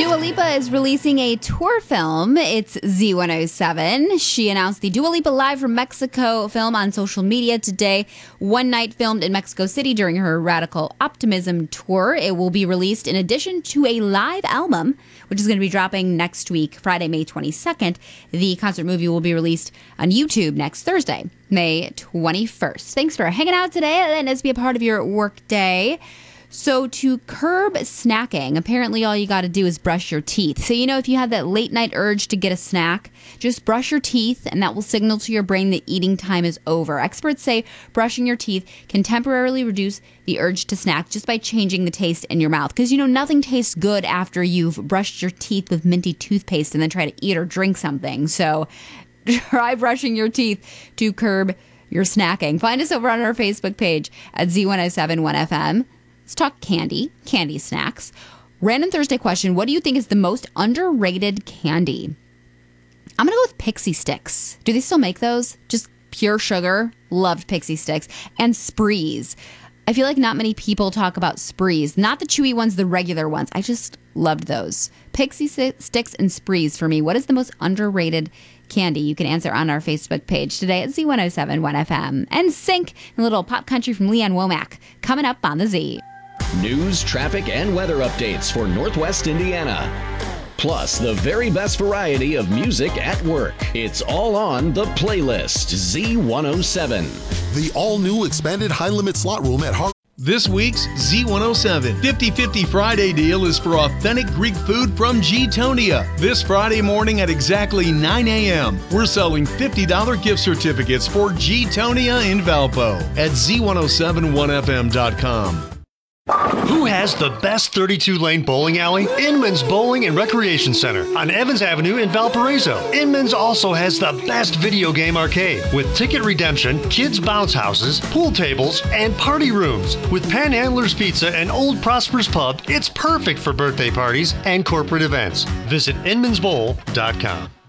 Dua Lipa is releasing a tour film. It's Z107. She announced the Dua Lipa Live from Mexico film on social media today. One night filmed in Mexico City during her Radical Optimism tour. It will be released in addition to a live album, which is going to be dropping next week, Friday, May 22nd. The concert movie will be released on YouTube next Thursday, May 21st. Thanks for hanging out today and letting us be a part of your work day. So to curb snacking, apparently all you got to do is brush your teeth. So, if you have that late night urge to get a snack, just brush your teeth and that will signal to your brain that eating time is over. Experts say brushing your teeth can temporarily reduce the urge to snack just by changing the taste in your mouth. Because, nothing tastes good after you've brushed your teeth with minty toothpaste and then try to eat or drink something. So try brushing your teeth to curb your snacking. Find us over on our Facebook page at Z1071FM. Let's talk candy snacks. Random Thursday question. What do you think is the most underrated candy? I'm going to go with Pixie Sticks. Do they still make those? Just pure sugar. Loved Pixie Sticks. And Sprees. I feel like not many people talk about Sprees. Not the chewy ones, the regular ones. I just loved those. Pixie Sticks and Sprees for me. What is the most underrated candy? You can answer on our Facebook page today at Z1071FM. And Sync, a little pop country from Leanne Womack, coming up on the Z. News, traffic, and weather updates for Northwest Indiana. Plus, the very best variety of music at work. It's all on the playlist Z107. The all-new expanded high-limit slot room at Hart. This week's Z107 50/50 Friday deal is for authentic Greek food from G-Tonia. This Friday morning at exactly 9 a.m., we're selling $50 gift certificates for G-Tonia in Valpo at Z1071FM.com. Who has the best 32-lane bowling alley? Inman's Bowling and Recreation Center on Evans Avenue in Valparaiso. Inman's also has the best video game arcade with ticket redemption, kids' bounce houses, pool tables, and party rooms. With Panhandler's Pizza and Old Prosper's Pub, it's perfect for birthday parties and corporate events. Visit inmansbowl.com.